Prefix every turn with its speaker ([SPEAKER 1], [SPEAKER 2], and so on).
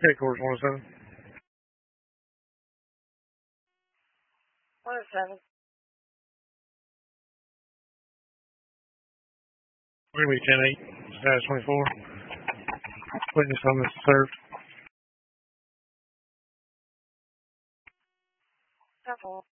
[SPEAKER 1] Headquarters 107.
[SPEAKER 2] 107.
[SPEAKER 1] We're going to be 10-8, status 24. Witness summons served.
[SPEAKER 2] 10-4.